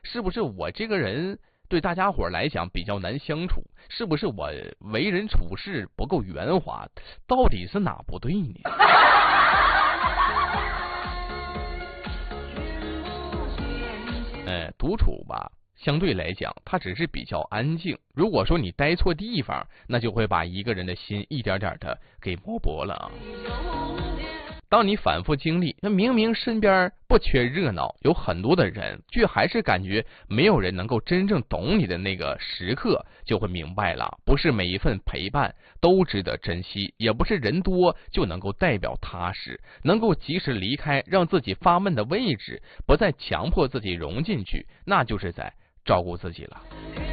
是不是我这个人对大家伙来讲比较难相处？是不是我为人处事不够圆滑？到底是哪不对呢？独处吧，相对来讲，它只是比较安静。如果说你待错地方，那就会把一个人的心一点点的给磨薄了啊。当你反复经历，那明明身边不缺热闹，有很多的人，却还是感觉没有人能够真正懂你的那个时刻，就会明白了，不是每一份陪伴都值得珍惜，也不是人多就能够代表踏实，能够及时离开让自己发闷的位置，不再强迫自己融进去，那就是在照顾自己了。